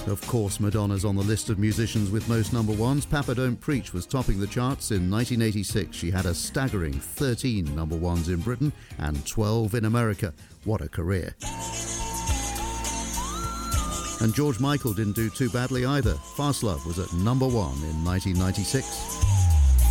Of course, Madonna's on the list of musicians with most number ones. Papa Don't Preach was topping the charts in 1986. She had a staggering 13 number ones in Britain and 12 in America. What a career. And George Michael didn't do too badly either. Fast Love was at number one in 1996.